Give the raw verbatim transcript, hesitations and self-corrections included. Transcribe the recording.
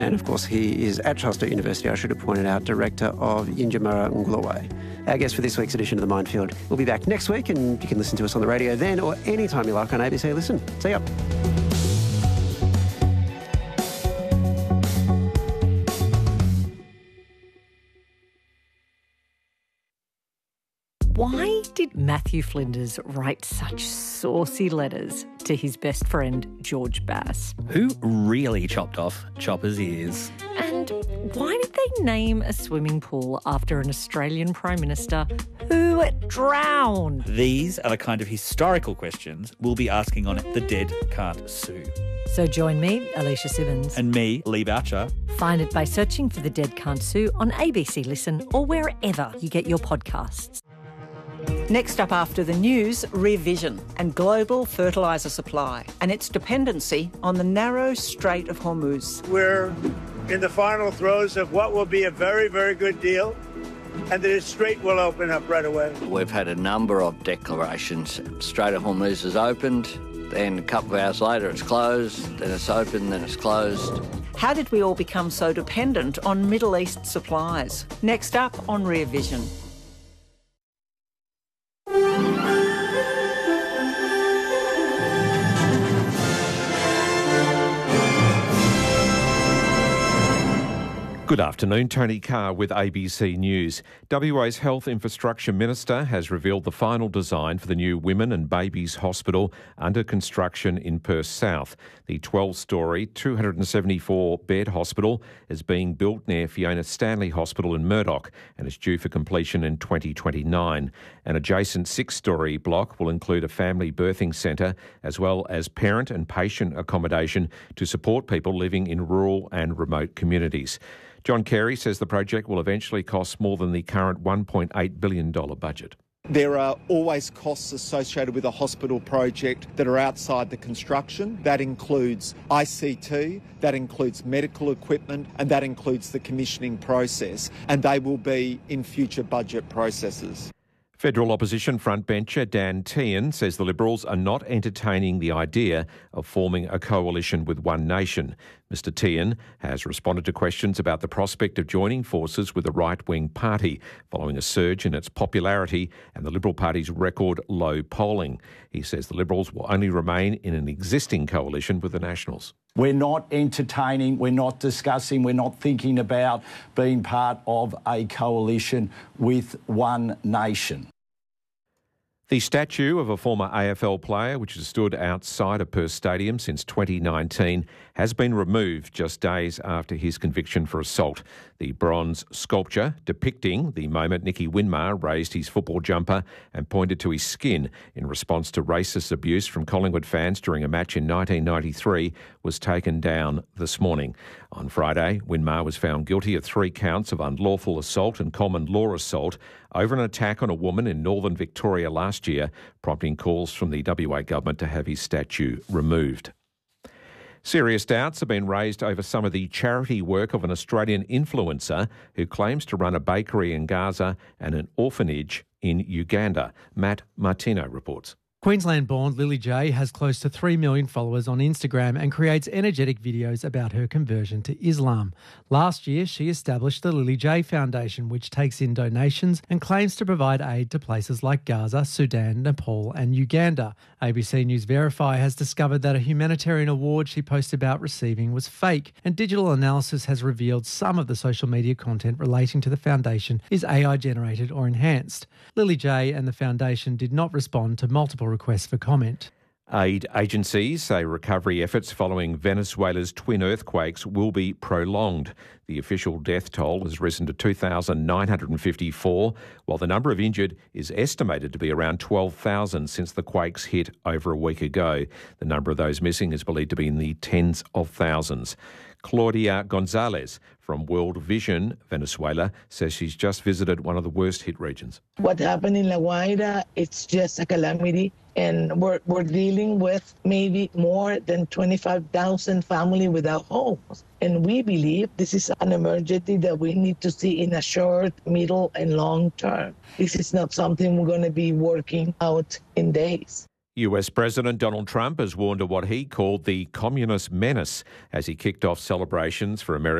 And of course, he is at Charles Sturt University, I should have pointed out, Director of Yinjimarra Nglowe. Our guest for this week's edition of The Minefield. We'll be back next week, and you can listen to us on the radio then or anytime you like on A B C Listen. See ya. Why did Matthew Flinders write such saucy letters to his best friend, George Bass? Who really chopped off Chopper's ears? And why did they name a swimming pool after an Australian Prime Minister who drowned? These are the kind of historical questions we'll be asking on The Dead Can't Sue. So join me, Alicia Simmons. And me, Lee Boucher. Find it by searching for The Dead Can't Sue on A B C Listen or wherever you get your podcasts. Next up after the news, Rear Vision and global fertiliser supply and its dependency on the narrow Strait of Hormuz. We're in the final throes of what will be a very, very good deal, and the strait will open up right away. We've had a number of declarations. Strait of Hormuz is opened, then a couple of hours later it's closed, then it's open, then it's closed. How did we all become so dependent on Middle East supplies? Next up on Rear Vision. Good afternoon, Tony Carr with A B C News. W A's Health Infrastructure Minister has revealed the final design for the new Women and Babies Hospital under construction in Perth South. The twelve-storey, two hundred seventy-four bed hospital is being built near Fiona Stanley Hospital in Murdoch and is due for completion in twenty twenty-nine. An adjacent six-storey block will include a family birthing centre as well as parent and patient accommodation to support people living in rural and remote communities. John Carey says the project will eventually cost more than the current one point eight billion dollars budget. There are always costs associated with a hospital project that are outside the construction. That includes I C T, that includes medical equipment, and that includes the commissioning process, and they will be in future budget processes. Federal opposition frontbencher Dan Tehan says the Liberals are not entertaining the idea of forming a coalition with One Nation. Mister Tehan has responded to questions about the prospect of joining forces with a right-wing party following a surge in its popularity and the Liberal Party's record low polling. He says the Liberals will only remain in an existing coalition with the Nationals. We're not entertaining, we're not discussing, we're not thinking about being part of a coalition with One Nation. The statue of a former A F L player, which has stood outside of Perth Stadium since twenty nineteen, has been removed just days after his conviction for assault. The bronze sculpture depicting the moment Nicky Winmar raised his football jumper and pointed to his skin in response to racist abuse from Collingwood fans during a match in nineteen ninety-three was taken down this morning. On Friday, Winmar was found guilty of three counts of unlawful assault and common law assault over an attack on a woman in northern Victoria last year, prompting calls from the W A government to have his statue removed. Serious doubts have been raised over some of the charity work of an Australian influencer who claims to run a bakery in Gaza and an orphanage in Uganda. Matt Martino reports. Queensland-born Lily J has close to three million followers on Instagram and creates energetic videos about her conversion to Islam. Last year, she established the Lily J Foundation, which takes in donations and claims to provide aid to places like Gaza, Sudan, Nepal and Uganda. A B C News Verify has discovered that a humanitarian award she posted about receiving was fake, and digital analysis has revealed some of the social media content relating to the foundation is A I-generated or enhanced. Lily J and the foundation did not respond to multiple requests for comment. Aid agencies say recovery efforts following Venezuela's twin earthquakes will be prolonged. The official death toll has risen to two thousand nine hundred fifty-four, while the number of injured is estimated to be around twelve thousand since the quakes hit over a week ago. The number of those missing is believed to be in the tens of thousands. Claudia Gonzalez from World Vision Venezuela says she's just visited one of the worst hit regions. What happened in La Guaira, it's just a calamity, and we're, we're dealing with maybe more than twenty-five thousand families without homes. And we believe this is an emergency that we need to see in a short, middle and long term. This is not something we're going to be working out in days. U S President Donald Trump has warned of what he called the communist menace as he kicked off celebrations for America.